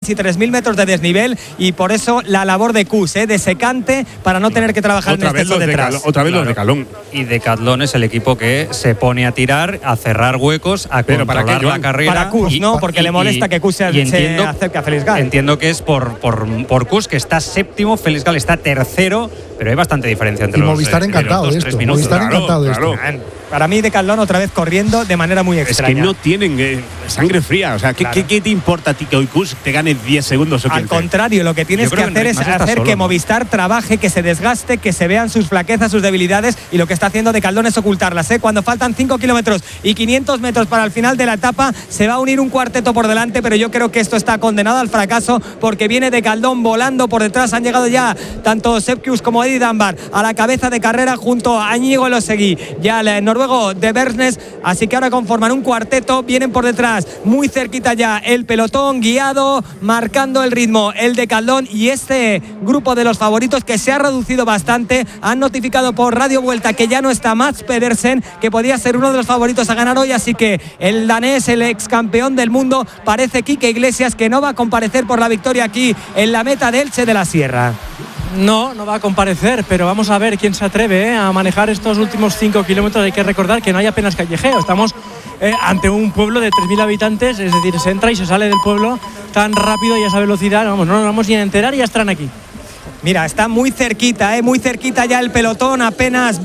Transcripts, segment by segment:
casi 3.000 metros de desnivel, y por eso la labor de Kuss, de secante, para no tener que trabajar otra en exceso detrás. Otra vez los Decathlon. Y Decathlon es el equipo que se pone a tirar, a cerrar huecos, a pero controlar ¿para qué, la carrera. Para Kuss, ¿no? Porque le molesta que Kuss se acerque a Felix Gall. Entiendo que es por Kuss, que está séptimo, Felix Gall está tercero, pero hay bastante diferencia entre los Movistar encantado los de 3 esto. minutos. Movistar encantado de esto. Para mí, Decathlon otra vez corriendo de manera muy extraña. Es que no tienen sangre fría. O sea, ¿qué te importa a ti que hoy Kuss te gane 10 segundos o 15? Al contrario, lo que tienes que hacer es hacer que Movistar trabaje, que se desgaste, que se vean sus flaquezas, sus debilidades, y lo que está haciendo Decathlon es ocultarlas. Cuando faltan 5 kilómetros y 500 metros para el final de la etapa, se va a unir un cuarteto por delante, pero yo creo que esto está condenado al fracaso, porque viene Decathlon volando por detrás. Han llegado ya tanto Sepp Kuss como Eddie Dunbar a la cabeza de carrera junto a Íñigo Elosegui, ya el noruego de Bernes. Así que ahora conforman un cuarteto, vienen por detrás muy cerquita ya el pelotón guiado, marcando el ritmo el Decathlon, y este grupo de los favoritos que se ha reducido bastante. Han notificado por Radio Vuelta que ya no está Mats Pedersen, que podía ser uno de los favoritos a ganar hoy, así que el danés, el ex campeón del mundo, parece Quique Iglesias, que no va a comparecer por la victoria aquí en la meta de Elche de la Sierra. No va a comparecer, pero vamos a ver quién se atreve a manejar estos últimos 5 kilómetros. Hay que recordar que no hay apenas callejeo. Estamos ante un pueblo de 3.000 habitantes, es decir, se entra y se sale del pueblo tan rápido y a esa velocidad. Vamos, no nos vamos ni a enterar y ya estarán aquí. Mira, está muy cerquita ya el pelotón, apenas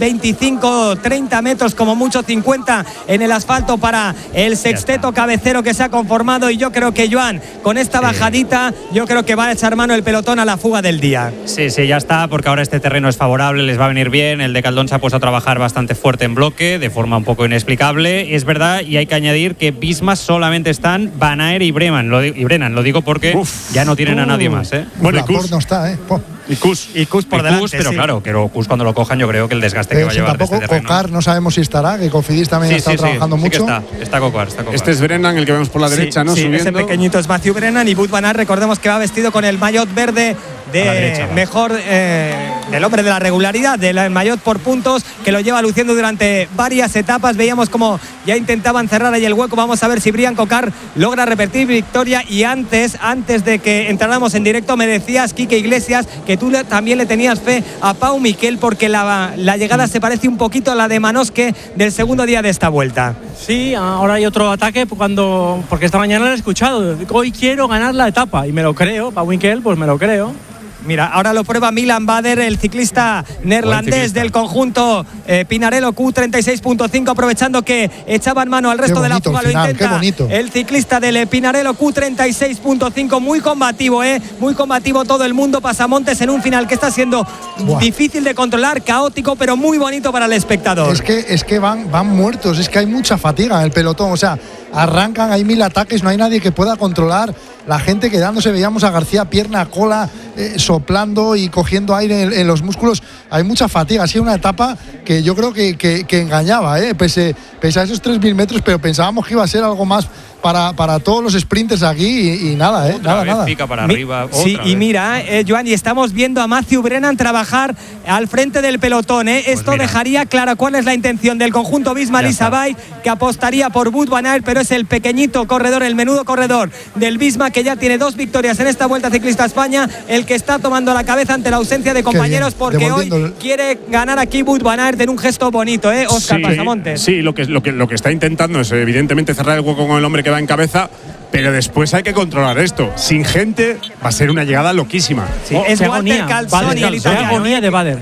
25-30 metros, como mucho 50 en el asfalto para el sexteto cabecero que se ha conformado, y yo creo que Joan, con esta bajadita, yo creo que va a echar mano el pelotón a la fuga del día. Sí, ya está, porque ahora este terreno es favorable, les va a venir bien. El Decathlon se ha puesto a trabajar bastante fuerte en bloque, de forma un poco inexplicable, es verdad, y hay que añadir que Visma solamente están Van Aert y Brennan, lo digo porque ya no tienen a nadie más. Bueno, y Kuss no está, Y Kuss por delante, pero sí. Claro, pero Kuss cuando lo cojan, yo creo que el desgaste que va a llevar tampoco este terreno. Cocar no sabemos si estará, que Cofidis también ha estado trabajando mucho. Que está Cocar. Este es Brennan, el que vemos por la derecha, ¿no? Subiendo. Ese pequeñito es Matthew Brennan, y Wout van Aert, recordemos que va vestido con el maillot verde de mejor del hombre de la regularidad, del maillot por puntos, que lo lleva luciendo durante varias etapas. Veíamos como ya intentaban cerrar ahí el hueco. Vamos a ver si Brian Cocar logra repetir victoria. Y antes de que entráramos en directo, me decías, Quique Iglesias, que tú también le tenías fe a Pau Miquel, porque la llegada se parece un poquito a la de Manosque del segundo día de esta vuelta. Sí, ahora hay otro ataque porque esta mañana lo he escuchado. Hoy quiero ganar la etapa, y me lo creo. Pau Miquel, pues me lo creo. Mira, ahora lo prueba Milan Bader, el ciclista neerlandés del conjunto Pinarello Q36.5, aprovechando que echaban mano al resto de la fuga. Lo intenta el ciclista del Pinarello Q36.5, muy combativo todo el mundo. Pasamontes en un final que está siendo difícil de controlar, caótico, pero muy bonito para el espectador. Es que van muertos, es que hay mucha fatiga en el pelotón, o sea, arrancan, hay 1000 ataques, no hay nadie que pueda controlar. La gente quedándose, veíamos a García pierna, cola, soplando y cogiendo aire en los músculos. Hay mucha fatiga, ha sido una etapa que yo creo que engañaba, pese a esos 3.000 metros, pero pensábamos que iba a ser algo más para todos los sprinters aquí y nada, nada. Pica para arriba. Sí, y mira, Joan, y estamos viendo a Matthew Brennan trabajar al frente del pelotón. Esto dejaría clara cuál es la intención del conjunto Visma Lease, que apostaría por Wout van Aert, pero es el pequeñito corredor, el menudo corredor del Visma, que ya tiene 2 victorias en esta Vuelta Ciclista a España, el que está tomando la cabeza ante la ausencia de compañeros, porque hoy quiere ganar aquí Wout van Aert en un gesto bonito, Óscar Pasamontes. Sí, lo que está intentando es evidentemente cerrar el hueco con el hombre que va en cabeza, pero después hay que controlar esto. Sin gente va a ser una llegada loquísima. Sí, es Walter Calzoni, el italiano. Agonía de Bader.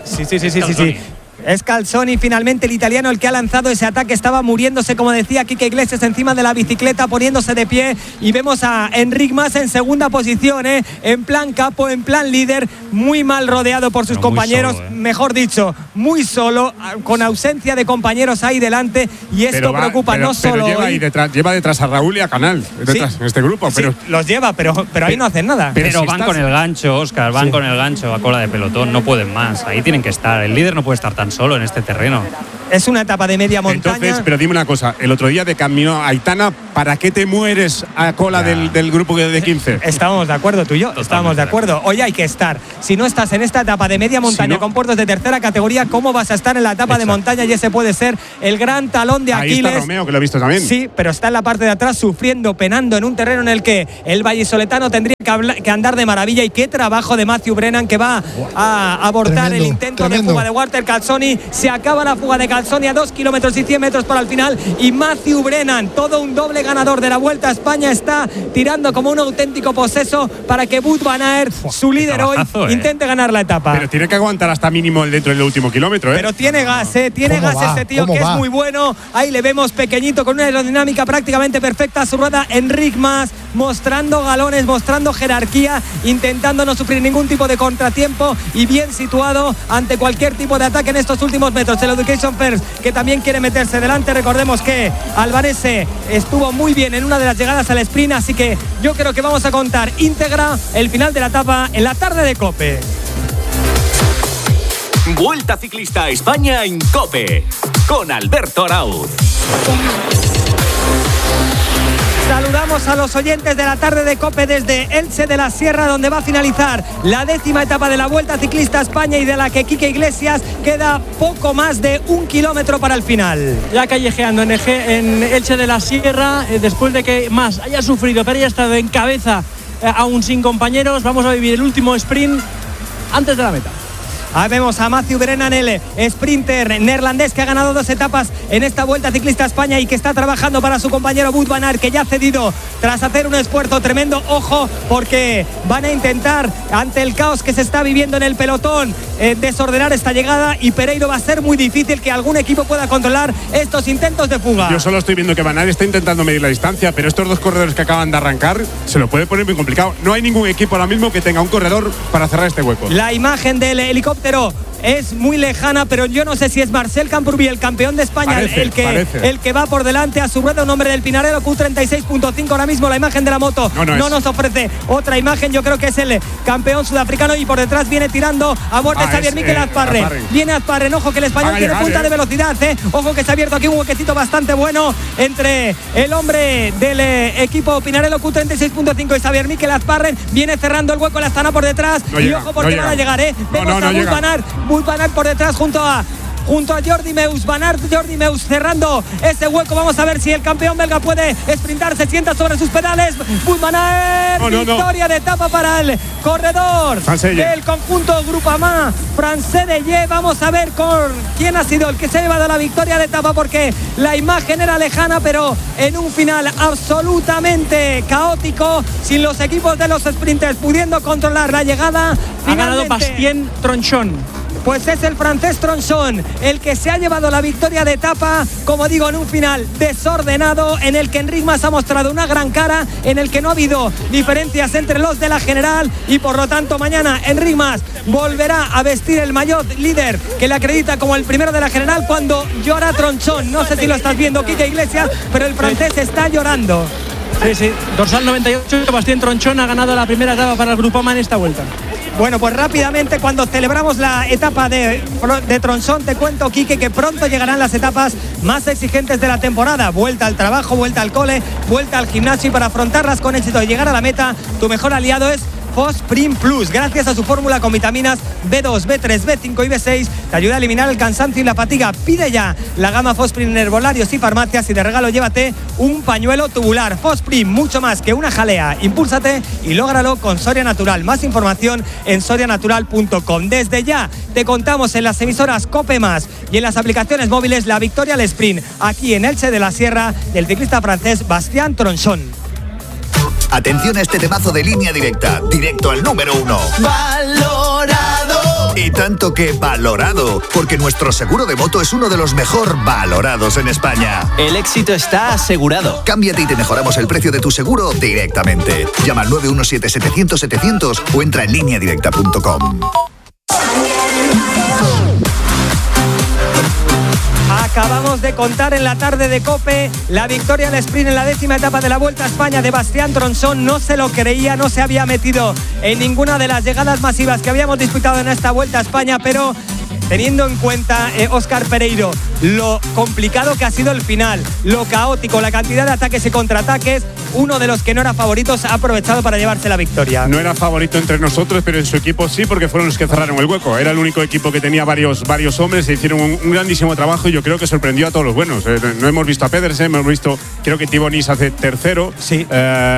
Sí. Es Calzoni finalmente el italiano el que ha lanzado ese ataque. Estaba muriéndose, como decía Quique Iglesias, encima de la bicicleta, poniéndose de pie, y vemos a Enric Mas en segunda posición, en plan capo, en plan líder, muy mal rodeado por sus compañeros, mejor dicho, muy solo, con ausencia de compañeros ahí delante, y esto preocupa no solo. Pero lleva detrás a Raúl y a Canal, en este grupo. Pero los lleva, pero ahí no hacen nada. Pero van con el gancho, Óscar, con el gancho a cola de pelotón, no pueden más, ahí tienen que estar. El líder no puede estar tan solo en este terreno. Es una etapa de media montaña. Entonces, pero dime una cosa, el otro día de camino a Aitana, ¿para qué te mueres a cola del grupo de 15? Estábamos de acuerdo tú y yo, estábamos de acuerdo. Hoy hay que estar. Si no estás en esta etapa de media montaña con puertos de tercera categoría, ¿cómo vas a estar en la etapa de montaña? Y ese puede ser el gran talón de Aquiles. Ahí está Romeo, que lo he visto también. Sí, pero está en la parte de atrás sufriendo, penando en un terreno en el que el vallisoletano tendría que andar de maravilla. Y qué trabajo de Matthew Brennan, que va a abortar el intento de fuga de Walter Calzoni. Se acaba la fuga de Calzoni a 2 kilómetros y 100 metros para el final. Y Matthew Brennan, todo un doble ganador de la Vuelta a España, está tirando como un auténtico poseso para que Wout van Aert, su líder hoy, intente ganar la etapa. Pero tiene que aguantar hasta mínimo el dentro del último kilómetro, Pero tiene gas, tiene gas este tío, que es muy bueno. Ahí le vemos pequeñito con una aerodinámica prácticamente perfecta a su rueda. Enric Mas mostrando galones, mostrando jerarquía, intentando no sufrir ningún tipo de contratiempo y bien situado ante cualquier tipo de ataque en estos últimos metros. El Education First, que también quiere meterse delante. Recordemos que Albanese estuvo muy bien en una de las llegadas al sprint, así que yo creo que vamos a contar íntegra el final de la etapa en la tarde de COPE. Vuelta Ciclista a España en COPE con Alberto Arauz. Saludamos a los oyentes de la tarde de COPE desde Elche de la Sierra, donde va a finalizar la 10ª etapa de la Vuelta Ciclista a España y de la que Quique Iglesias queda poco más de 1 kilómetro para el final. Ya callejeando en Elche de la Sierra, después de que Mas haya sufrido, pero haya estado en cabeza aún sin compañeros, vamos a vivir el último sprint antes de la meta. Ahí vemos a Matthew Brennan, el sprinter neerlandés que ha ganado 2 etapas en esta Vuelta Ciclista a España y que está trabajando para su compañero Wout van Aert, que ya ha cedido tras hacer un esfuerzo tremendo. Ojo, porque van a intentar, ante el caos que se está viviendo en el pelotón, desordenar esta llegada, y Pereiro va a ser muy difícil que algún equipo pueda controlar estos intentos de fuga. Yo solo estoy viendo que Van Aert está intentando medir la distancia, pero estos 2 corredores que acaban de arrancar se lo puede poner muy complicado. No hay ningún equipo ahora mismo que tenga un corredor para cerrar este hueco. La imagen del helicóptero es muy lejana, pero yo no sé si es Marcel Camprubí, el campeón de España, el que va por delante. A su rueda un hombre del Pinarello, Q36.5. Ahora mismo la imagen de la moto no nos ofrece otra imagen. Yo creo que es el campeón sudafricano, y por detrás viene tirando a muerte Xavier Miquel Azparren. Viene Azparren, ojo que el español tiene punta de velocidad, ojo que se ha abierto aquí un huequecito bastante bueno entre el hombre del equipo Pinarello Q36.5 y Xavier Miquel Azparren. Viene cerrando el hueco la Astana por detrás, y ojo porque van a llegar, vemos a Wout van Aert por detrás junto a Jordi Meus. Van Aert, Jordi Meus cerrando ese hueco. Vamos a ver si el campeón belga puede sprintar. Se sienta sobre sus pedales. Wout van Aert, victoria de etapa para el corredor del conjunto Groupama Français de Ye. Vamos a ver con quién ha sido el que se ha llevado la victoria de etapa, porque la imagen era lejana, pero en un final absolutamente caótico, sin los equipos de los sprinters pudiendo controlar la llegada. Ha ganado Bastien Tronchon. Pues es el francés Tronchon el que se ha llevado la victoria de etapa, como digo, en un final desordenado, en el que Enric Mas ha mostrado una gran cara, en el que no ha habido diferencias entre los de la general, y por lo tanto mañana Enric Mas volverá a vestir el maillot líder que le acredita como el primero de la general cuando llora Tronchon. No sé si lo estás viendo, Quique Iglesias, pero el francés está llorando. Sí, dorsal 98, Bastien Tronchon ha ganado la primera etapa para el Groupama en esta vuelta. Bueno, pues rápidamente, cuando celebramos la etapa de Tronchon, te cuento, Quique, que pronto llegarán las etapas más exigentes de la temporada. Vuelta al trabajo, vuelta al cole, vuelta al gimnasio, y para afrontarlas con éxito y llegar a la meta, tu mejor aliado es Fosprin Plus. Gracias a su fórmula con vitaminas B2, B3, B5 y B6, te ayuda a eliminar el cansancio y la fatiga. Pide ya la gama Fosprin en herbolarios y farmacias, y de regalo llévate un pañuelo tubular. Fosprin, mucho más que una jalea. Impúlsate y lógralo con Soria Natural. Más información en sorianatural.com. Desde ya te contamos en las emisoras COPE Más y en las aplicaciones móviles la victoria al sprint aquí en Elche de la Sierra del ciclista francés Bastien Tronchon. Atención a este temazo de Línea Directa, directo al número 1. ¡Valorado! Y tanto que valorado, porque nuestro seguro de moto es uno de los mejor valorados en España. El éxito está asegurado. Cámbiate y te mejoramos el precio de tu seguro directamente. Llama al 917-700-700 o entra en lineadirecta.com. Acabamos de contar en la tarde de COPE la victoria al sprint en la 10ª etapa de la Vuelta a España de Bastien Tronchon. No se lo creía, no se había metido en ninguna de las llegadas masivas que habíamos disputado en esta Vuelta a España, pero teniendo en cuenta, Óscar Pereiro, lo complicado que ha sido el final, lo caótico, la cantidad de ataques y contraataques, uno de los que no era favoritos ha aprovechado para llevarse la victoria. No era favorito entre nosotros, pero en su equipo sí, porque fueron los que cerraron el hueco. Era el único equipo que tenía varios hombres, hicieron un grandísimo trabajo y yo creo que sorprendió a todos los buenos. No hemos visto a Pedersen, hemos visto, creo que Thibaut Nice hace tercero. Sí.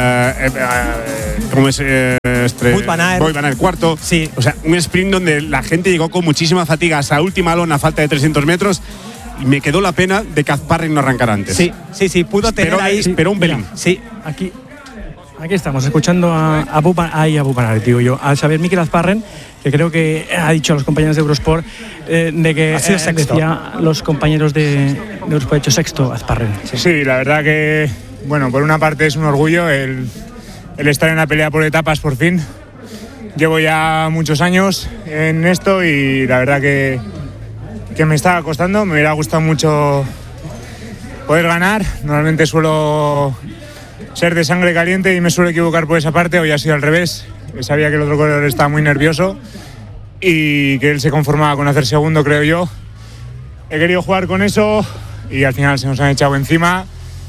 ¿Cómo es? Wout van Aert cuarto. Sí. O sea, un sprint donde la gente llegó con muchísima fatiga hasta última lona a falta de 300 metros. Y me quedó la pena de que Azparren no arrancara antes. Sí, pudo tener ahí. Pero un pelín. Sí, aquí estamos escuchando a Xavier Miquel Azparren, que creo que ha dicho a los compañeros de Eurosport de que ha sido sexto. Decía los compañeros de Eurosport, ha hecho sexto Azparren. Sí, la verdad que, bueno, por una parte es un orgullo el estar en la pelea por etapas por fin. Llevo ya muchos años en esto y la verdad que me está costando. Me hubiera gustado mucho poder ganar. Normalmente suelo ser de sangre caliente y me suelo equivocar por esa parte. Hoy ha sido al revés. Sabía que el otro corredor estaba muy nervioso y que él se conformaba con hacer segundo, creo yo. He querido jugar con eso y al final se nos han echado encima.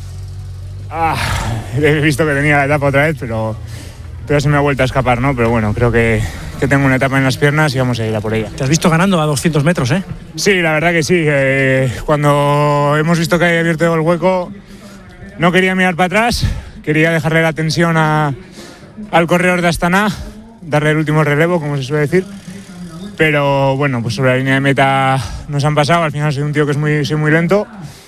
He visto que tenía la etapa otra vez, pero se me ha vuelto a escapar, ¿no? Pero bueno, creo que tengo una etapa en las piernas y vamos a ir a por ella. Te has visto ganando a 200 metros, ¿eh? Sí, la verdad que sí. Cuando hemos visto que había abierto el hueco, no quería mirar para atrás, quería dejarle la tensión al corredor de Astana, darle el último relevo, como se suele decir. Pero bueno, pues sobre la línea de meta nos han pasado. Al final soy un tío que soy muy lento.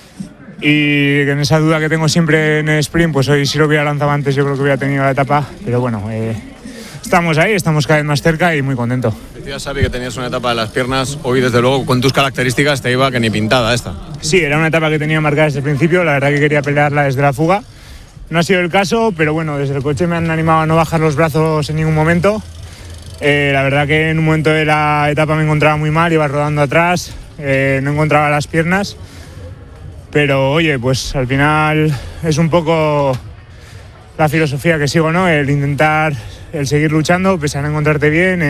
Y en esa duda que tengo siempre en el sprint, pues hoy si lo hubiera lanzado antes yo creo que hubiera tenido la etapa, pero bueno, estamos ahí, estamos cada vez más cerca y muy contento. Decías, Xavi, que tenías una etapa de las piernas, hoy desde luego con tus características te iba que ni pintada esta. Sí, era una etapa que tenía marcada desde el principio, la verdad que quería pelearla desde la fuga, no ha sido el caso, pero bueno, desde el coche me han animado a no bajar los brazos en ningún momento. La verdad que en un momento de la etapa me encontraba muy mal, iba rodando atrás, no encontraba las piernas. Pero oye, pues al final es un poco la filosofía que sigo, ¿no? El intentar, el seguir luchando, pese a no encontrarte bien,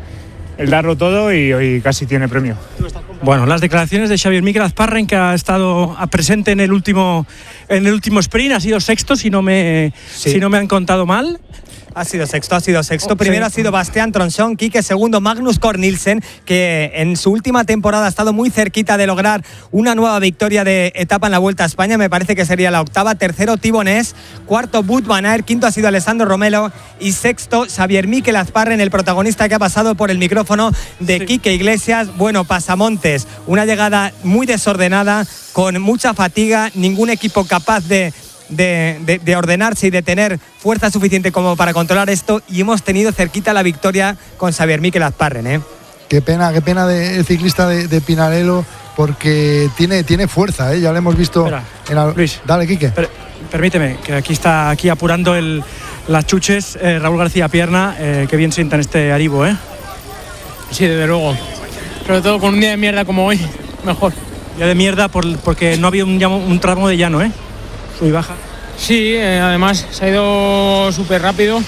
el darlo todo y hoy casi tiene premio. Bueno, las declaraciones de Xavier Miquel Azparren, que ha estado presente en el último sprint, ha sido sexto, si no me han contado mal. Ha sido sexto. Primero ha sido Bastian Tronchon, Quique segundo, Magnus Cort Nielsen, que en su última temporada ha estado muy cerquita de lograr una nueva victoria de etapa en la Vuelta a España, me parece que sería la octava. Tercero, Thibaut Nice. Cuarto, Wout van Aert. Quinto ha sido Alessandro Romelo. Y sexto, Xavier Miquel Azparren, el protagonista que ha pasado por el micrófono de Quique Iglesias. Bueno, pasamontes, una llegada muy desordenada, con mucha fatiga, ningún equipo capaz de ordenarse y de tener fuerza suficiente como para controlar esto, y hemos tenido cerquita la victoria con Xavier Miquel Azparren, ¿eh? Qué pena del ciclista de Pinarello, porque tiene fuerza, ¿eh? Ya lo hemos visto. Espera, Luis, dale, Quique. Permíteme, que está aquí apurando las chuches, Raúl García Pierna, que bien sientan este Aribo, ¿eh? Sí, desde luego. Sobre todo con un día de mierda como hoy, mejor. Día de mierda porque no había un tramo de llano, ¿eh? Muy baja. Sí, además se ha ido súper rápido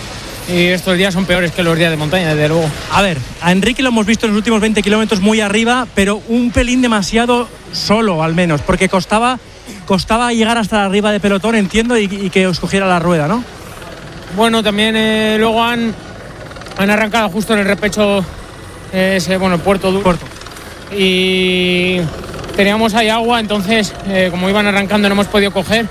y estos días son peores que los días de montaña, desde luego. A ver, a Enrique lo hemos visto en los últimos 20 kilómetros muy arriba, pero un pelín demasiado solo, al menos, porque costaba llegar hasta arriba de pelotón, entiendo, y que os cogiera la rueda, ¿no? Bueno, también luego han arrancado justo en el repecho Puerto Duro. Y teníamos ahí agua, entonces como iban arrancando no hemos podido coger,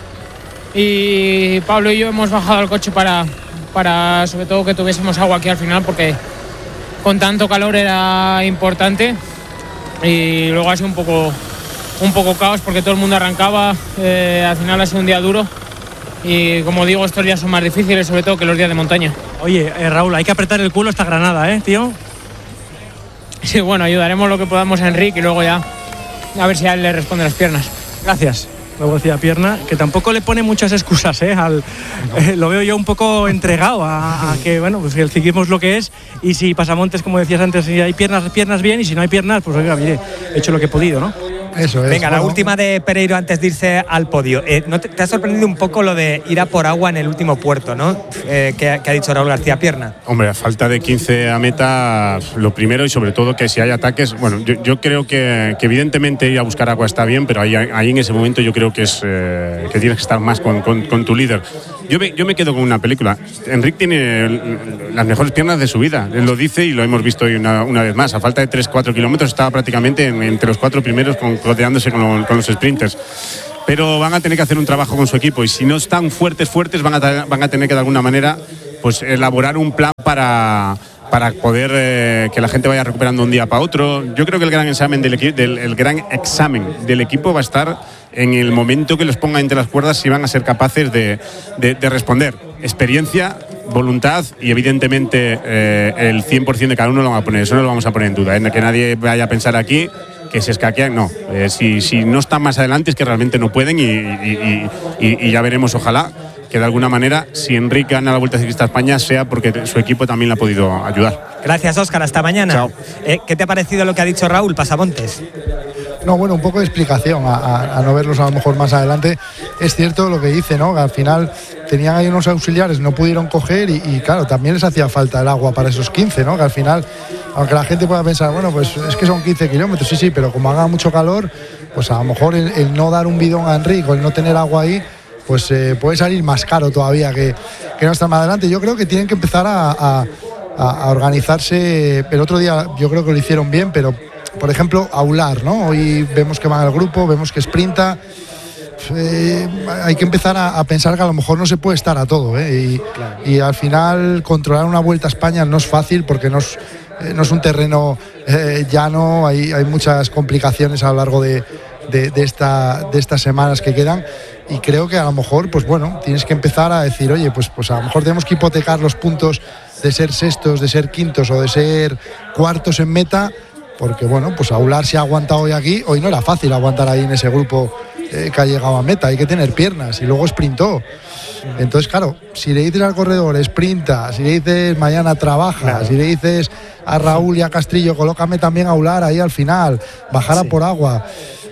y Pablo y yo hemos bajado al coche para sobre todo que tuviésemos agua aquí al final, porque con tanto calor era importante, y luego ha sido un poco caos porque todo el mundo arrancaba. Al final ha sido un día duro y, como digo, estos días son más difíciles, sobre todo que los días de montaña. Oye, Raúl, hay que apretar el culo a esta granada, tío. Sí, bueno, ayudaremos lo que podamos a Enrique y luego ya a ver si a él le responde las piernas. Gracias. Luego decía Pierna, que tampoco le pone muchas excusas, lo veo yo un poco entregado a que, bueno, pues el ciclismo es lo que es, y si pasamontes, como decías antes, si hay piernas bien, y si no hay piernas, pues oiga, mire, he hecho lo que he podido, ¿no? Eso es. Venga, la última de Pereiro antes de irse al podio. ¿No te ha sorprendido un poco lo de ir a por agua en el último puerto, ¿no? Que ha dicho Raúl García Pierna. Hombre, a falta de 15 a meta, lo primero y sobre todo que si hay ataques, bueno, yo creo que evidentemente ir a buscar agua está bien, pero ahí en ese momento yo creo que es que tienes que estar más con tu líder. Yo me quedo con una película. Enric tiene las mejores piernas de su vida. Él lo dice y lo hemos visto hoy una vez más. A falta de 3-4 kilómetros estaba prácticamente entre los 4 primeros codeándose con los sprinters. Pero van a tener que hacer un trabajo con su equipo y si no están fuertes, van a tener que de alguna manera pues elaborar un plan para poder que la gente vaya recuperando un día para otro. Yo creo que el gran examen del equipo va a estar en el momento que los ponga entre las cuerdas si van a ser capaces de responder. Experiencia, voluntad y evidentemente el 100% de cada uno lo van a poner. Eso no lo vamos a poner en duda, que nadie vaya a pensar aquí que se escaquean, no. Si no están más adelante es que realmente no pueden y ya veremos, ojalá que de alguna manera, si Enric gana la Vuelta Ciclista a España, sea porque su equipo también le ha podido ayudar. Gracias, Óscar. Hasta mañana. Chao. ¿Qué te ha parecido lo que ha dicho Raúl Pasamontes? No, bueno, un poco de explicación a no verlos a lo mejor más adelante. Es cierto lo que dice, ¿no? Que al final tenían ahí unos auxiliares, no pudieron coger y claro, también les hacía falta el agua para esos 15, ¿no? Que al final, aunque la gente pueda pensar, bueno, pues es que son 15 kilómetros, sí, pero como haga mucho calor, pues a lo mejor el no dar un bidón a Enric o el no tener agua ahí, pues puede salir más caro todavía que no estar más adelante. Yo creo que tienen que empezar a organizarse. El otro día yo creo que lo hicieron bien, pero por ejemplo aular, ¿no? Hoy vemos que van al grupo, vemos que sprinta. Hay que empezar a pensar que a lo mejor no se puede estar a todo, y al final controlar una Vuelta a España no es fácil porque no es un terreno llano, hay muchas complicaciones a lo largo de estas semanas que quedan. Y creo que a lo mejor, pues bueno, tienes que empezar a decir, oye, pues a lo mejor tenemos que hipotecar los puntos de ser sextos, de ser quintos o de ser cuartos en meta, porque bueno, pues Aular se ha aguantado hoy aquí, hoy no era fácil aguantar ahí en ese grupo que ha llegado a meta, hay que tener piernas y luego sprintó. Entonces, claro, si le dices al corredor sprinta, si le dices mañana trabaja, claro, si le dices a Raúl y a Castrillo colócame también a Aular ahí al final, bajar a por agua,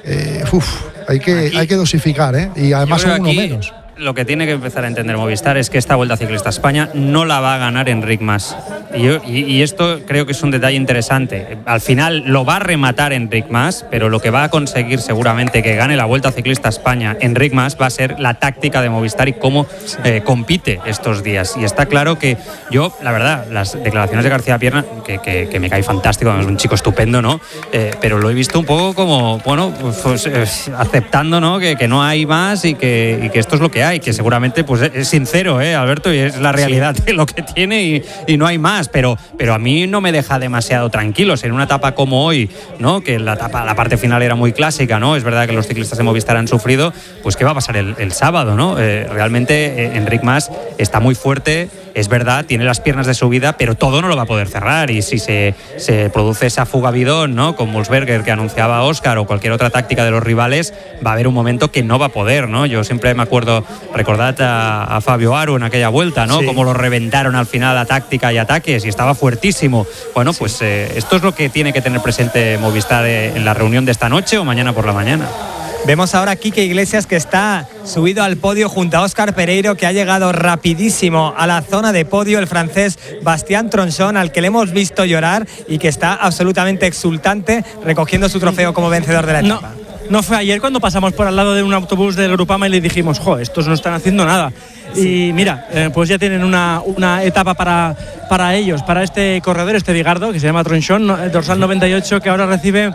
hay que dosificar, y además son uno menos. Lo que tiene que empezar a entender Movistar es que esta Vuelta Ciclista a España no la va a ganar Enric Mas. Y esto creo que es un detalle interesante. Al final lo va a rematar Enric Mas, pero lo que va a conseguir seguramente que gane la Vuelta Ciclista a España Enric Mas va a ser la táctica de Movistar y cómo compite estos días. Y está claro que yo, la verdad, las declaraciones de García Pierna, que me cae fantástico, es un chico estupendo, ¿no? Pero lo he visto un poco como, bueno, pues, aceptando, ¿no? Que no hay más y que esto es lo que hay. Que seguramente pues es sincero, Alberto, y es la realidad de lo que tiene y no hay más, pero a mí no me deja demasiado tranquilos en una etapa como hoy, ¿no? Que la parte final era muy clásica, ¿no? Es verdad que los ciclistas de Movistar han sufrido, pues ¿qué va a pasar el sábado, ¿no? Realmente Enric Mas está muy fuerte, es verdad, tiene las piernas de subida, pero todo no lo va a poder cerrar y si se produce esa fuga bidón, ¿no? Con Wolfsberger que anunciaba Óscar o cualquier otra táctica de los rivales, va a haber un momento que no va a poder, ¿no? Yo siempre me acuerdo, recordad a Fabio Aru en aquella vuelta, ¿no? Sí. Cómo lo reventaron al final a táctica y ataques y estaba fuertísimo. Bueno, pues esto es lo que tiene que tener presente Movistar en la reunión de esta noche o mañana por la mañana. Vemos ahora a Quique Iglesias, que está subido al podio junto a Óscar Pereiro, que ha llegado rapidísimo a la zona de podio, el francés Bastien Tronchon, al que le hemos visto llorar y que está absolutamente exultante recogiendo su trofeo como vencedor de la etapa. No fue ayer cuando pasamos por al lado de un autobús del Grupama y le dijimos, estos no están haciendo nada. Sí. Y mira, pues ya tienen una etapa para ellos, para este corredor, este bigardo, que se llama Tronchon, el dorsal 98, que ahora recibe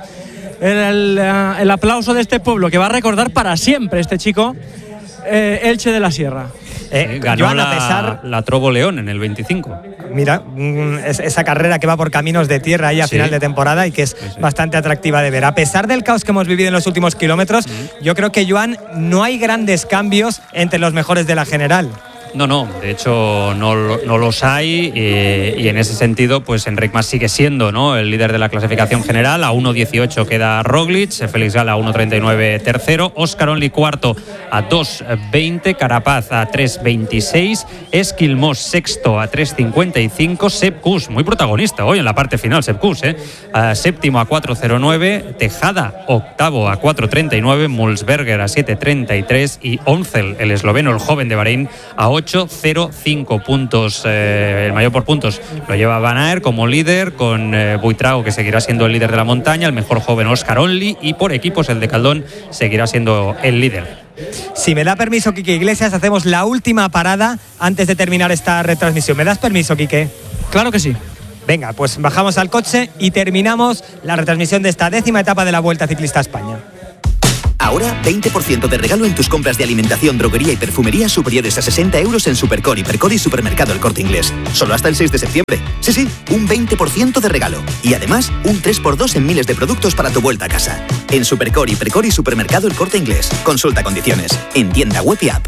el aplauso de este pueblo, que va a recordar para siempre este chico, Elche de la Sierra. Ganó la Trobo León en el 25. Mira, esa carrera que va por caminos de tierra ahí a final de temporada y que es bastante atractiva de ver. A pesar del caos que hemos vivido en los últimos kilómetros, yo creo que, Joan, no hay grandes cambios entre los mejores de la general. No, de hecho no los hay y en ese sentido pues Enric Mas sigue siendo, ¿no?, el líder de la clasificación general. A 1.18 queda Roglic, Félix Gala a 1.39 tercero, Óscar Only cuarto a 2.20, Carapaz a 3.26, Esquilmós sexto a 3.55, Sepp Kuss, muy protagonista hoy en la parte final, Sepp Kuss, séptimo a 4.09, Tejada octavo a 4.39, Mulsberger a 7.33 y Oncel, el esloveno, el joven de Bahrein, a 8.05 puntos. El mayor por puntos lo lleva Van Aert como líder, con Buitrago, que seguirá siendo el líder de la montaña, el mejor joven Óscar Only, y por equipos el de Caldón seguirá siendo el líder. Si me da permiso, Quique Iglesias, hacemos la última parada antes de terminar esta retransmisión. ¿Me das permiso, Quique? Claro que sí. Venga, pues bajamos al coche y terminamos la retransmisión de esta 10ª etapa de la Vuelta Ciclista a España. Ahora, 20% de regalo en tus compras de alimentación, droguería y perfumería superiores a 60 euros en Supercore, Hipercore y Supermercado El Corte Inglés. Solo hasta el 6 de septiembre. Sí, un 20% de regalo. Y además, un 3x2 en miles de productos para tu vuelta a casa. En Supercore, Hipercore y Supermercado El Corte Inglés. Consulta condiciones. En tienda web y app.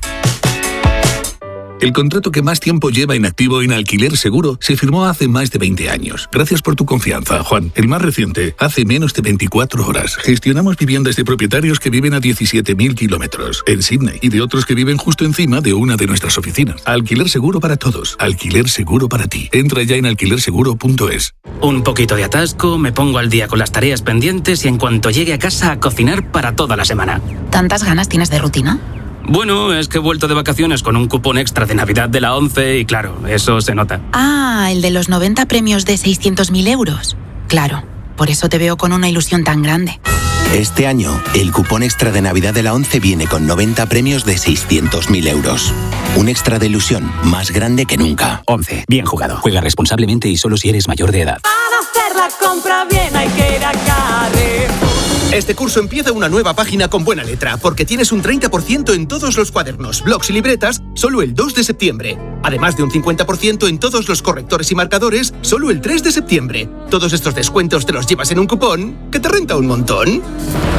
El contrato que más tiempo lleva inactivo en Alquiler Seguro se firmó hace más de 20 años. Gracias por tu confianza, Juan. El más reciente, hace menos de 24 horas. Gestionamos viviendas de propietarios que viven a 17.000 kilómetros en Sydney y de otros que viven justo encima de una de nuestras oficinas. Alquiler Seguro para todos. Alquiler Seguro para ti. Entra ya en alquilerseguro.es. Un poquito de atasco, me pongo al día con las tareas pendientes y en cuanto llegue a casa a cocinar para toda la semana. ¿Tantas ganas tienes de rutina? Bueno, es que he vuelto de vacaciones con un cupón extra de Navidad de la 11 y claro, eso se nota. Ah, el de los 90 premios de 600.000 euros. Claro, por eso te veo con una ilusión tan grande. Este año, el cupón extra de Navidad de la 11 viene con 90 premios de 600.000 euros. Un extra de ilusión más grande que nunca. 11. Bien jugado. Juega responsablemente y solo si eres mayor de edad. Para hacer la compra bien hay que ir a Carrefour. Este curso empieza una nueva página con buena letra, porque tienes un 30% en todos los cuadernos, blocs y libretas, solo el 2 de septiembre. Además de un 50% en todos los correctores y marcadores, solo el 3 de septiembre. Todos estos descuentos te los llevas en un cupón que te renta un montón.